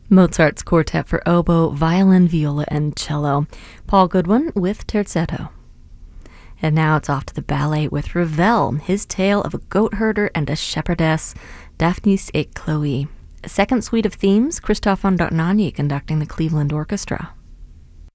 Mozart's Quartet for Oboe, Violin, Viola, and Cello. Paul Goodwin with Terzetto. And now it's off to the ballet with Ravel, his tale of a goat herder and a shepherdess, Daphnis et Chloe. A second suite of themes, Christophe von Dohnanyi conducting the Cleveland Orchestra.